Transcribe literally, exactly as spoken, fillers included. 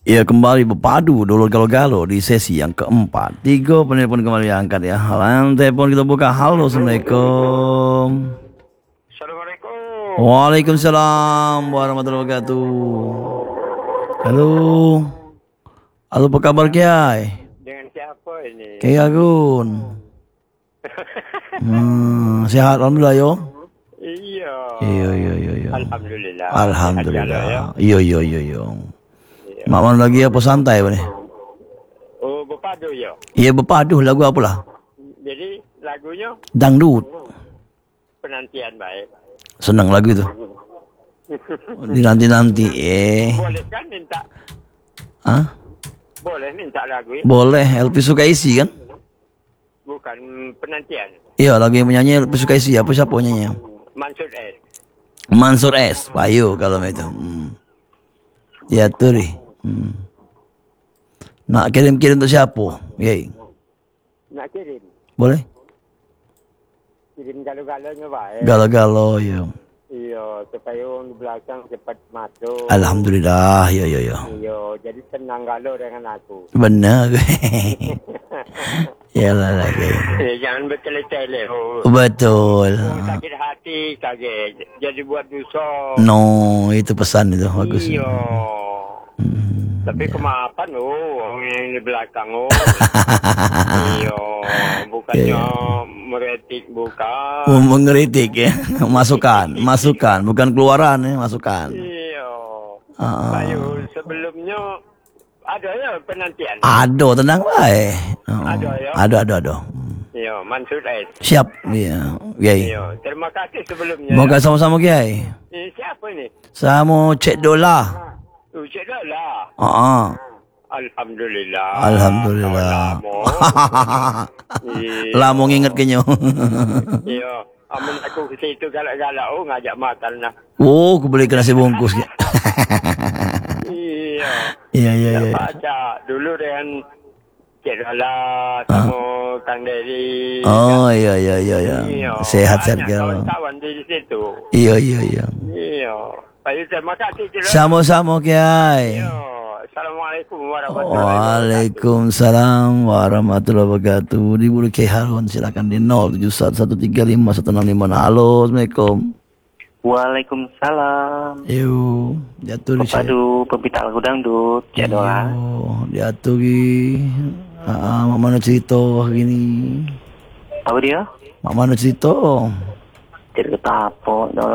Ya, kembali berpadu dulu galo-galo di sesi yang keempat. Tiga penelpon kembali angkat ya. Halang telepon kita buka. Halo, Assalamualaikum. Assalamualaikum. Waalaikumsalam warahmatullahi wabarakatuh. Halo. Halo, apa kabar Kiai? Dengan siapa ini? Kiai Agun. Hmm, sehat alhamdulillah yo. Iya. Iya iya iya iya. Alhamdulillah. Alhamdulillah. Ya. Iya iya iya iya. Mak mana lagi apa santai ni? Oh, berpadu ya. Iya berpadu lagu apa lah? Jadi lagunya Dangdut. penantian baik. Senang lagu tu. Dinanti-nanti eh. Boleh kan minta? Hah? Boleh minta lagu ya? Boleh, L P Sukaisi kan? Bukan penantian. Iya, lagi yang menyanyi L P Sukaisi. Apa siapa nyanyi? Mansur S. Mansur S. Payu kalau itu. Hmm. Ya tu ni. Hmm. Nak kirim-kirim untuk siapa? Yey. Nak kirim? Boleh? Kirim galau-galaunya baik. Galau-galau ya. Iya, supaya orang di belakang cepat masuk. Alhamdulillah, ya ya ya. Iya, jadi senang galau dengan aku. Benar. Yalah lagi. Eh, jangan bertele-tele. Oh. Betul. Oh, sakit hati, kaget. Jadi buat dosa. No, itu pesan itu bagus. Iya. Hmm, Tapi ya. kemaafan oh, orang yang di belakang oh. Iya, bukannya Ya, ya. meretik bukan. Oh, mengkritik ya. Masukan, masukan, bukan keluaran ya, masukan. Iya. Ah. Bayu sebelumnya ada ya penantian. Ada tenang baik. Oh. Ada ya. Ada ada ada. Iya, Mansur S. Siap, iya, Kiai. Iya, terima kasih sebelumnya. Moga sama-sama Kiai. Ini siapa ini? Sama Cik Dola. Oh, Cik Dola. Ah. Alhamdulillah. Alhamdulillah. Lama. Iya. Lama nginget kenyo. Iya. Amun aku ke situ galak-galak oh ngajak makan lah. Oh, aku beli nasi bungkus. Iya. Iya iya iya. Baca dulu dengan Cik Dola sama Kang Dedi. Oh iya iya iya iya. Iya. Sehat-sehat Banyak Kiai. kawan-kawan di situ. Iya iya iya. Iya. Baik, terima kasih Cik Dola. Sama-sama Kiai. Iya. Assalamualaikum warahmatullahi wabarakatuh. Waalaikumsalam warahmatullahi wabarakatuh. Di Bulu Kiai Harun silakan di nol tujuh satu satu tiga lima satu enam lima. Halo, Assalamualaikum. Waalaikumsalam. Yo, jatuh di saya. Pepadu pepital gudang dut, Cik Dola. Yo, jatuh di. Ah, mak mana cerita gini? Apa dia? Mak mana cerita? Cerita apa, Dola?